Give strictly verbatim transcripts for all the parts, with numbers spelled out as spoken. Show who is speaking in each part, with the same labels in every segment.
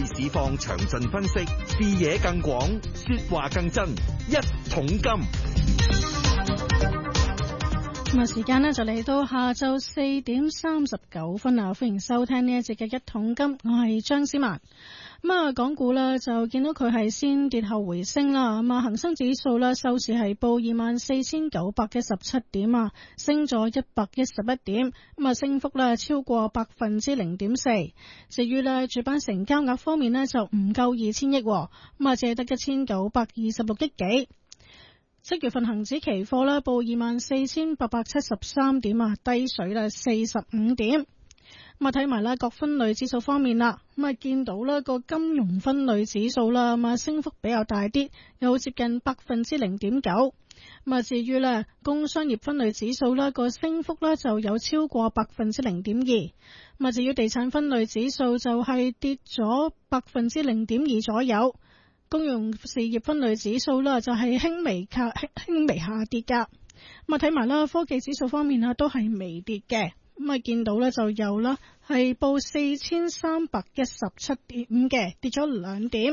Speaker 1: 市況詳盡分析，視野更廣，說話更真。一桶金。
Speaker 2: 咁啊，時間呢就嚟到下晝四點三十九分啦，歡迎收聽呢一節嘅一桶金，我係張思文。咁啊，港股呢就見到佢係先跌後回升啦。咁啊，恒生指數呢收市係報二萬四千九百一十七點啊，升咗一百一十一點。咁啊，升幅呢超過百分之零點四。至於呢主板成交額方面呢就唔夠二千億，咁啊，只係得一千九百二十六億幾。七月份恒指期貨呢報二萬四千八百七十三點啊，低水啦四十五點。咁啊，睇埋啦各分類指數方面啦，咁啊見到啦個金融分類指數啦，咁啊升幅比較大啲，有接近百分之零點九。咁啊，至於咧工商業分類指數啦，個升幅咧就有超過百分之零點二。咁啊，至於地產分類指數就係跌咗百分之零點二左右。公用事業分類指數啦就係輕微下輕微下跌噶。咁啊，睇埋啦科技指數方面啊都係微跌嘅。咁啊，見到咧就有啦，係報四千三百一十七點五嘅，跌咗兩點。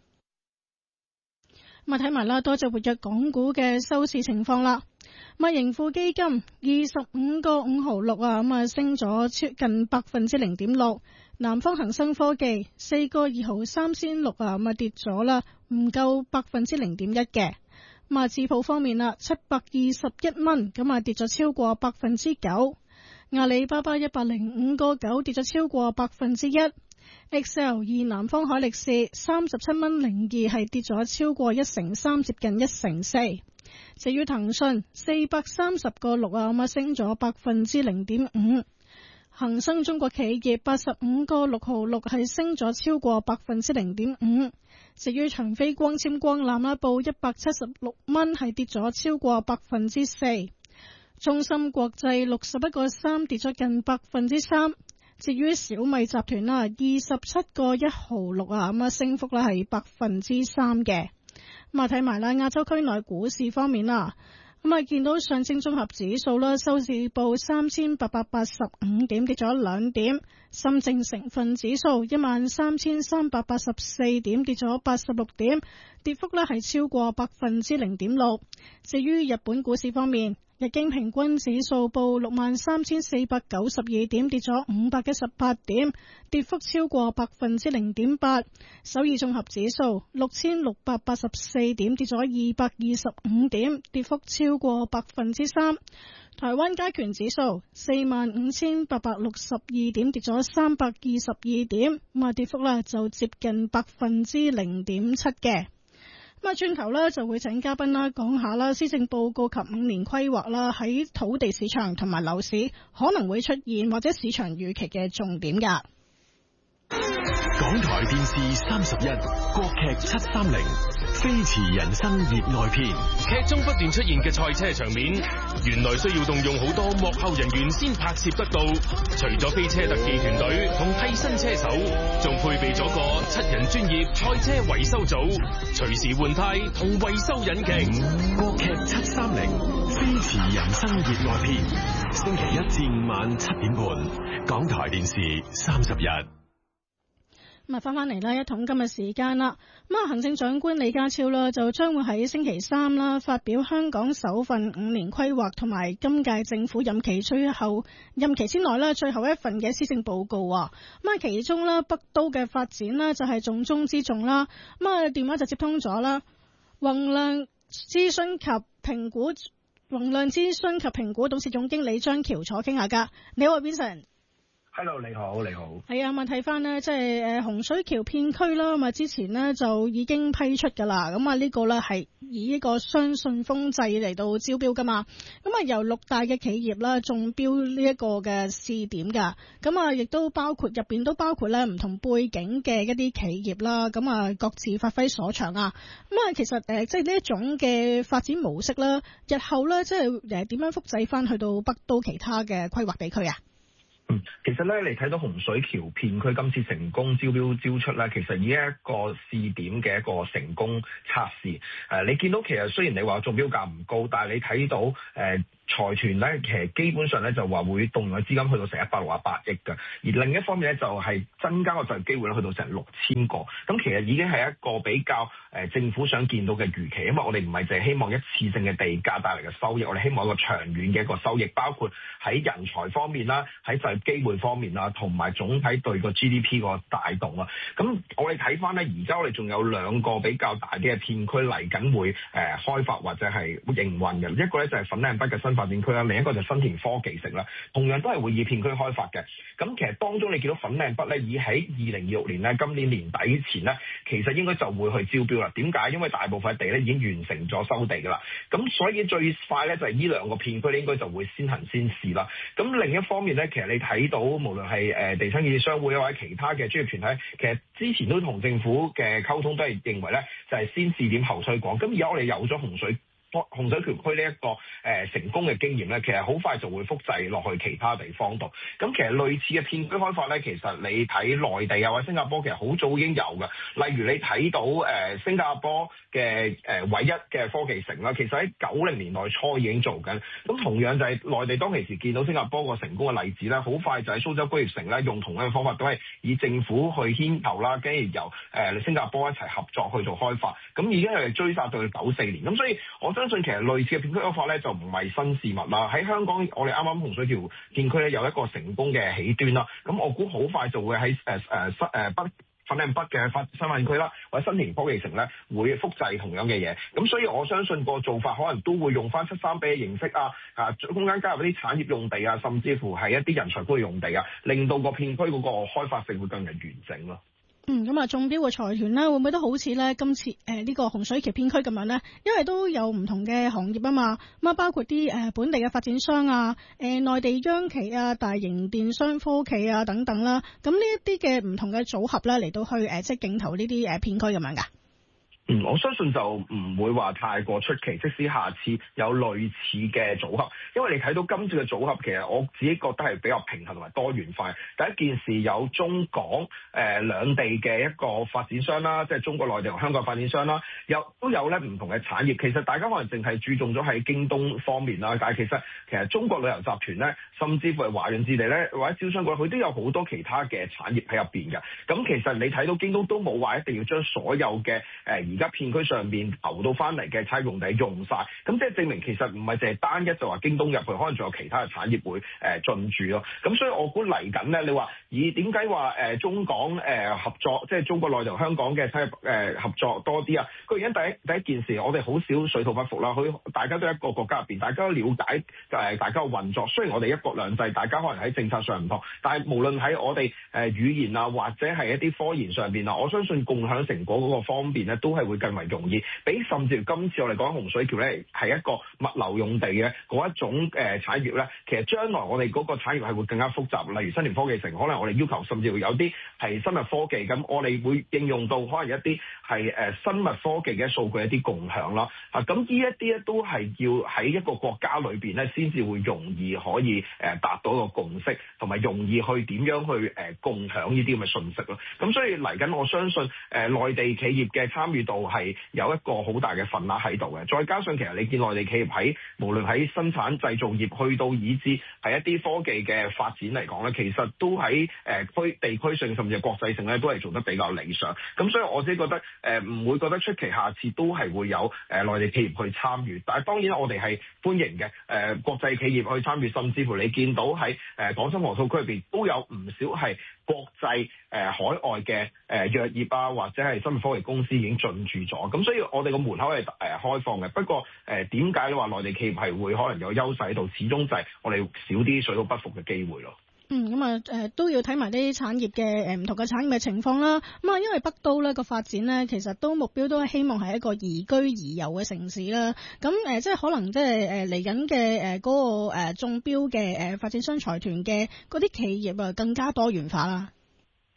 Speaker 2: 咁啊，睇埋啦，多隻活躍港股嘅收市情況啦。咁啊，盈富基金二十五個五毫六啊，咁啊升咗接近百分之零點六。南方恒生科技四個二毫三仙六啊，咁啊跌咗啦，唔夠百分之零點一嘅。咁啊，智鋪方面啦，七百二十一蚊，咁啊跌咗超過百分之九。阿里巴巴一百零五個九跌咗超過百分之一。X L 二南方海力士三十七蚊零二係跌咗超過一成三，接近一成四。至於騰訊四百三十個六啊，咁啊升咗百分之零點五。恒生中國企業八十五個六毫六係升咗超過百分之零點五。至於長飛光纖光纜啦，報一百七十六蚊係跌咗超過百分之四。中芯國際六十一個三跌咗近百分之三。至於小米集團啦，二十七個一毫六啊，咁啊升幅咧係百分之三嘅。咁啊睇埋啦，亞洲區內股市方面啦，咁啊見到上證綜合指數啦，收市報三千八百八十五點，跌咗兩點。深證成分指數一萬三千三百八十四點，跌咗八十六點，跌幅咧係超過百分之零點六。至於日本股市方面，日經平均指數報六萬三千四百九十二點，跌咗五百一十八點，跌幅超過百分之零點八。首爾綜合指數六千六百八十四點，跌咗二百二十五點，跌幅超過百分之三。台灣加權指數四萬五千八百六十二點，跌咗三百二十二點，咁啊跌幅咧就接近百分之零點七嘅。咁啊，轉頭咧就會請嘉賓啦講下啦，施政報告及五年規劃啦，喺土地市場同埋樓市可能會出現或者市場預期嘅重點噶。
Speaker 3: 港台電視三十一，國劇七三零，飛馳人生熱愛篇。
Speaker 4: 劇中不斷出現嘅賽車場面，原來需要動用好多幕後人員先拍攝得到。除咗飛車特技團隊同替身車手，仲配備咗個七人專業賽車維修組，隨時換胎同維修引擎。
Speaker 3: 國劇七三零，飛馳人生熱愛篇，星期一至五晚七點半，港台電視三十一。
Speaker 2: 咁啊，翻翻嚟啦，一桶金嘅時間啦。咁啊，行政長官李家超啦，就將會喺星期三啦發表香港首份五年規劃同埋今屆政府任期最後任期之內啦最後一份嘅施政報告啊。咁啊，其中啦北都嘅發展啦就係重中之重啦。咁啊，電話就接通咗啦，宏亮諮詢及評估宏亮諮詢及評估董事總經理張翹楚傾下噶。你好 ，Vincent。
Speaker 5: Hello， 你好，你好。
Speaker 2: 係啊，咁啊睇翻呢，即係誒洪水橋片區啦，咁啊之前呢就已經批出噶啦，咁啊呢個咧係以呢個雙信封制嚟到招標噶嘛，咁啊由六大嘅企業啦中標呢一個嘅試點噶，咁啊亦都包括入邊都包括咧唔同背景嘅一啲企業啦，咁啊各自發揮所長啊，咁啊其實誒即係呢一種嘅發展模式啦，日後咧即係誒點樣複製翻去到北都其他嘅規劃地區啊？
Speaker 5: 嗯，其實咧，你睇到洪水橋片區今次成功招標招出咧，其實已經係一個試點嘅一個成功測試。誒、呃，你見到其實雖然你話中標價唔高，但係你睇到誒、呃、 財團咧，其實基本上咧就話會動用嘅資金去到成一百六十八億嘅，而另一方面咧就係增加個就業機會咧去到成六千個，咁其實已經係一個比較誒政府想見到嘅預期，因為我哋唔係淨係希望一次性嘅地價帶嚟嘅收益，我哋希望一個長遠嘅一個收益，包括喺人才方面啦，喺就業機會方面啦，同埋總體對個 G D P 個帶動啊。咁我哋睇翻咧，而家我哋仲有兩個比較大啲嘅片區嚟緊會誒開發或者係營運嘅，一個咧就係粉嶺北嘅新發展區啦，另一個就係新田科技城啦，同樣都係會以片區開發嘅。咁其實當中你見到粉嶺北咧，已喺二零二六年咧，今年年底前咧，其實應該就會去招標啦。點解？因為大部分地咧已經完成咗收地噶啦。咁所以最快咧就係呢兩個片區咧，應該就會先行先試啦。咁另一方面咧，其實你睇到無論係誒地產建設商會或者其他嘅專業團體，其實之前都同政府嘅溝通都係認為咧，就係先試點後推廣。咁而家我哋有咗洪水洪水橋區呢一個誒、呃、成功嘅經驗咧，其實好快就會複製落去其他地方度。咁其實類似嘅片區開發咧，其實你睇內地啊或者新加坡，其實好早已經有嘅。例如你睇到誒、呃、新加坡嘅誒、呃、唯一嘅科技城啦，其實喺九零年代初已經做緊。咁同樣就係內地當其時見到新加坡個成功嘅例子咧，好快就喺蘇州工業城咧用同樣嘅方法，都係以政府去牽頭啦，跟住由誒、呃、新加坡一齊合作去做開發。咁已經係追殺到去九四年。咁所以我相信其實類似嘅片區開發咧就唔係新事物啦。喺香港，我哋啱啱洪水橋片區咧有一個成功嘅起端啦。咁我估好快就會喺誒誒新誒北粉嶺北嘅發新發展區啦，或者新田科技城咧會複製同樣嘅嘢。咁所以我相信個做法可能都會用翻七三比嘅形式啊，啊中間加入一啲產業用地啊，甚至乎係一啲人才庫用地啊，令到個片區嗰個開發性會更加完整咯。
Speaker 2: 嗯，咁啊，中標嘅財團咧，會唔會都好似咧今次誒呢、呃這個洪水橋片區咁樣咧？因為都有唔同嘅行業啊嘛，咁啊包括啲誒、呃、本地嘅發展商啊、誒、呃、內地央企啊、大型電商科技啊等等啦，咁呢一啲嘅唔同嘅組合咧嚟到去誒、呃、即係競投呢啲誒片區咁樣噶。
Speaker 5: 嗯，我相信就唔會話太過出奇，即使下次有類似嘅組合，因為你睇到今次嘅組合，其實我自己覺得係比較平衡同埋多元化。第一件事有中港誒、呃、兩地嘅一個發展商啦，即係中國內地同香港發展商啦，有都有咧唔同嘅產業。其實大家可能淨係注重咗喺京東方面啦，但係其實其實中國旅遊集團咧，甚至乎係華潤置地咧，或者招商局，佢都有好多其他嘅產業喺入邊嘅。咁其實你睇到京東都冇話一定要將所有嘅誒而而家片區上面投到翻嚟嘅產業用地用晒，咁即係證明其實唔係淨係單一就話京東入去，可能仲有其他嘅產業會誒、呃、進駐咯。咁所以我估嚟緊咧，你話以點解話誒中港誒、呃、合作，即係中國內地同香港嘅產業誒、呃、合作多啲啊？個原因第一第一件事，我哋好少水土不服啦，佢大家都一個國家入邊，大家都了解誒大家嘅運作。雖然我哋一國兩制，大家可能喺政策上唔同，但係無論喺我哋誒語言啊，或者係一啲科研上邊啊，我相信共享成果嗰個方面咧，都係會更為容易，比甚至今次我哋講洪水橋咧係一個物流用地嘅嗰一種誒、呃、產業咧，其實將來我哋嗰個產業係會更加複雜。例如新田科技城，可能我哋要求甚至會有啲係生物科技，咁我哋會應用到可能一啲係誒生物科技嘅數據一啲共享啦。啊，咁呢一啲咧都係要喺一個國家裏邊咧，先至會容易可以誒、呃、達到一個共識，同埋容易去點樣去誒、呃、共享呢啲咁嘅信息咯。咁所以嚟緊，我相信誒、呃、內地企業嘅參與度係有一個好大嘅份額喺度嘅，再加上其實你見內地企業喺無論喺生產製造業去到以至係一啲科技嘅發展嚟講咧，其實都喺誒區地區性甚至係國際性咧都係做得比較理想。咁所以我自己覺得誒唔、呃、會覺得出奇，下次都係會有誒、呃、內地企業去參與。但係當然我哋係歡迎嘅誒、呃、國際企業去參與，甚至乎你見到喺誒港深河套區入邊都有唔少係國際誒、呃、海外嘅誒、呃、藥業啊，或者係生物科技公司已經進駐咗。咁所以我哋個門口係誒、呃、開放嘅。不過誒點解你話內地企業係會可能有優勢喺度？始終就係我哋少啲水土不服嘅機會咯。
Speaker 2: 嗯，咁啊誒都要睇埋啲產業嘅誒唔同嘅產業嘅情況啦。咁啊，因為北都咧個發展咧，其實都目標都係希望係一個宜居宜遊嘅城市啦。咁誒、呃、即係可能即係誒嚟緊嘅誒嗰個誒中標嘅誒發展商財團嘅嗰啲企業啊，更加多元化啦。
Speaker 5: 係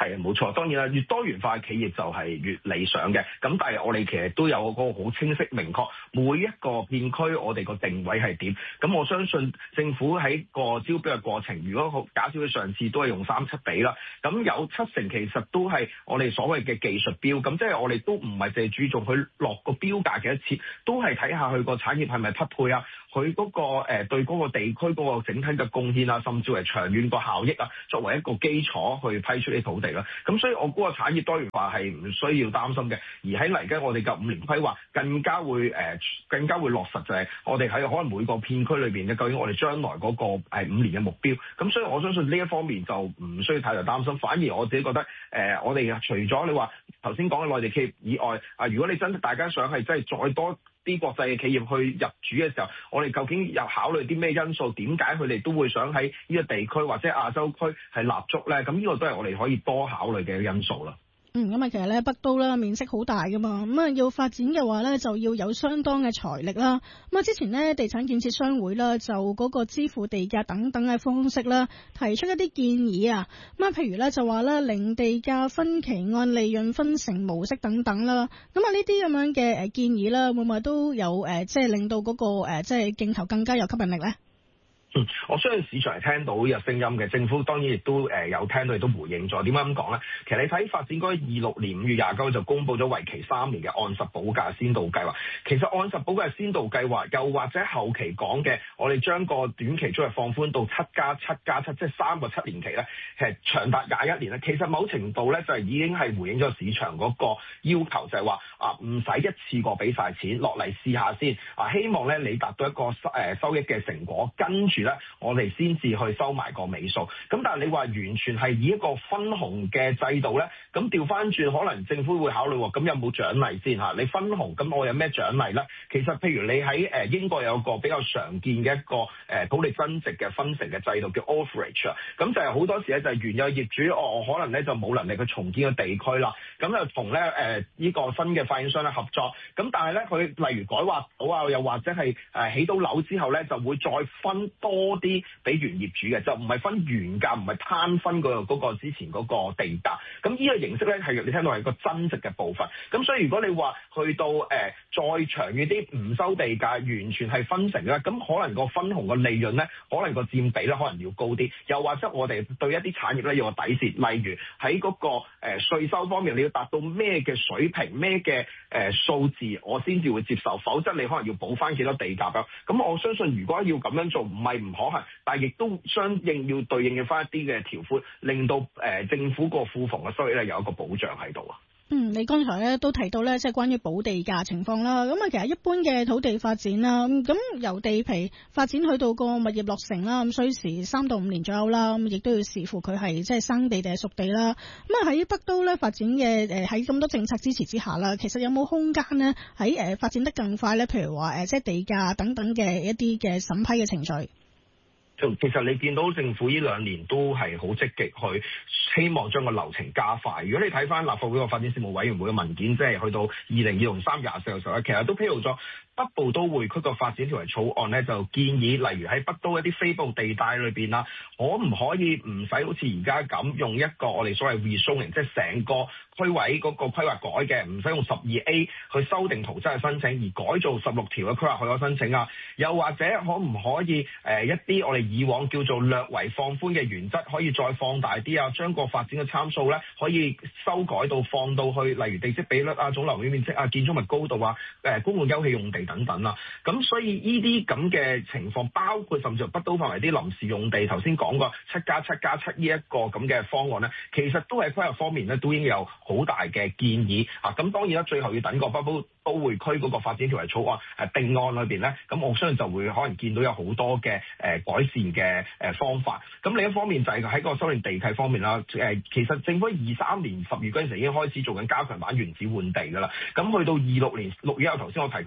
Speaker 5: 係冇錯，當然啦，越多元化嘅企業就係越理想嘅。咁但係我哋其實都有嗰個好清晰明確，每一個片區我哋個定位係點。咁我相信政府喺個招標嘅過程，如果好假設佢上次都係用三七比啦，咁有七成其實都係我哋所謂嘅技術標。咁即係我哋都唔係淨係注重佢落個標價幾多錢，都係睇下佢個產業係咪匹配啊，佢嗰、嗰個誒、呃、對嗰個地區嗰個整體嘅貢獻啊，甚至係長遠個效益啊，作為一個基礎去批出啲土地啦。咁所以我估個產業多元化係唔需要擔心嘅。而喺嚟緊我哋嘅五年規劃更加會誒、呃、更加會落實，就係我哋喺可能每個片區裏邊嘅究竟我哋將來嗰個誒五年嘅目標。咁所以我相信呢一方面就唔需要太大擔心。反而我自己覺得誒、呃、我哋除咗你話頭先講嘅內地企業以外，啊如果你真係大家想係真係再多啲國際嘅企業去入主嘅時候，我哋究竟又考慮啲咩因素？點解佢哋都會想喺呢個地區或者亞洲區係立足咧？咁呢個都係我哋可以多考慮嘅因素啦。
Speaker 2: 嗯，咁啊，其實咧北都啦面積好大噶嘛，咁啊要發展嘅話咧就要有相當嘅財力啦。咁啊之前呢，地產建設商會啦就嗰個支付地價等等嘅方式啦，提出一啲建議啊。咁啊譬如咧就話咧零地價分期按利潤分成模式等等啦。咁啊呢啲咁樣嘅誒建議啦，會唔會都有誒即係令到嗰個誒即係競投更加有吸引力咧？
Speaker 5: 嗯，我相信市場係聽到有聲音嘅，政府當然亦都誒有聽到，亦都回應咗。點解咁講咧？其實你睇發展局二六年五月廿九就公布咗為期三年嘅按實補價先導計劃。其實按實補價先導計劃，又或者後期講嘅，我哋將個短期租約放寬到七加七加七，即係三個七年期咧，其實長達廿一年咧。其實某程度咧就係已經係回應咗市場嗰個要求，就係話啊唔使一次過俾晒錢落嚟試下先啊，希望咧你達到一個收誒收益嘅成果，跟住咧我哋先至去收埋個尾數。咁但係你話完全係以一個分紅嘅制度咧，咁調翻轉可能政府會考慮，咁有冇獎勵先嚇？你分紅咁我有咩獎勵咧？其實譬如你喺誒英國有個比較常見嘅一個誒土地增值嘅分成嘅制度叫 overage 啊，咁就係好多時咧就係原有業主哦可能咧就冇能力去重建個地區啦，咁就同咧誒呢個新嘅發展商咧合作，咁但係咧佢例如改劃到啊，又或者係誒起到樓之後咧就會再分多啲俾原業主嘅，就唔係分原價，唔係攤分個嗰個之前嗰個地價。咁呢個形式咧係你聽到係個增值嘅部分。咁所以如果你話去到誒、呃、再長遠啲唔收地價，完全係分成啦，咁可能個分紅個利潤咧，可能個佔比咧可能要高啲。又或者我哋對一啲產業咧要有底線，例如喺嗰、那個誒、呃、稅收方面，你要達到咩嘅水平、咩嘅誒數字，我先至會接受，否則你可能要補翻幾多地價啦。咁我相信如果要咁樣做，唔係唔可行，但係亦都相應要對應嘅翻一啲嘅條款，令到誒、呃、政府個庫房嘅收益咧有一個保障喺度啊。
Speaker 2: 嗯，你剛才咧都提到咧，即係關於補地價情況啦。咁啊，其實一般嘅土地發展啦，咁由地皮發展去到個物業落成啦，咁需時三到五年左右啦。咁亦都要視乎佢係即係生地定係熟地啦。咁啊喺北都咧發展嘅誒喺咁多政策支持之下啦，其實有冇空間呢？喺誒發展得更快咧？譬如話誒即係地價等等嘅一啲嘅審批嘅程序。
Speaker 5: 其實你見到政府呢兩年都係好積極去希望將個流程加快。如果你睇翻立法會個發展事務委員會嘅文件，即係去到二零二六三廿四嘅時候咧，其實都披露咗北部都會區個發展條例草案咧，就建議例如喺北都一啲非部地帶裏邊啦，可唔可以唔使好似而家咁用一個我哋所謂 rezoning， 即係成個區位嗰個規劃改嘅，唔使用十二 A 去修訂圖則嘅申請，而改做十六條嘅規劃許可申請啊？又或者可唔可以誒、呃、一啲我哋以往叫做略為放寬嘅原則，可以再放大啲啊？將個發展嘅參數咧，可以修改到放到去，例如地積比率啊、總樓面面積啊、建築物高度啊、誒、呃、公共休憩用地等等啦。咁所以呢啲咁嘅情況，包括甚至乎北都範圍啲臨時用地，頭先講過七加七加七呢一個咁嘅方案咧，其實都喺規劃方面咧都已經有好大嘅建議啊。咁當然啦，最後要等個北都都會區嗰個發展條例草案誒定案裏邊咧，咁我相信就會可能見到有好多嘅誒、呃、改善嘅誒方法。咁另一方面就係喺個修訂地契方面啦。誒、呃、其實政府二三年十月嗰陣時已經開始做緊加強版原址換地㗎啦。咁去到二六年六月，頭先我提及過按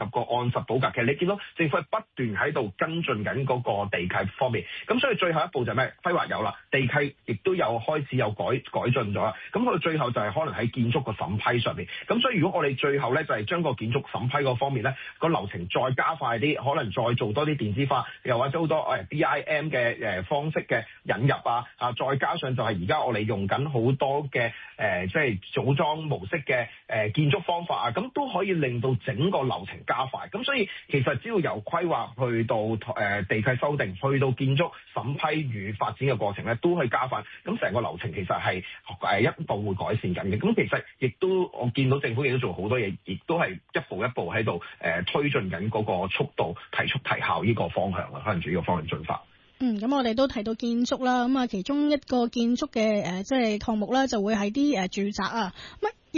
Speaker 5: 實補格。其實你見到政府係不斷喺度跟進緊嗰個地契方面，咁所以最後一步就係咩？規劃有啦，地契亦都有開始有改改進咗啦。咁去到最後就係可能喺建築個審批上面。咁所以如果我哋最後咧就係將個建築審批嗰方面咧個流程再加快啲，可能再做多啲電子化，又或者好多誒 B I M 嘅誒方式嘅引入啊，啊再加上就係而家我哋用緊好多嘅誒即係組裝模式嘅誒建築方法啊，咁都可以令到整個流程加快。咁所以其實只要由規劃去到誒地契修訂，去到建築審批與發展嘅過程咧，都可以加快。咁成個流程其實係誒一步會改善緊嘅。咁其實亦都我見到政府亦都做好多嘢，亦都係一步一步喺度誒推進緊嗰個速度，提速提效呢個方向啊，向住呢個方向進發。
Speaker 2: 嗯，咁我哋都提到建築啦，咁啊其中一個建築嘅誒即係項目咧，就會係啲誒住宅啊。咁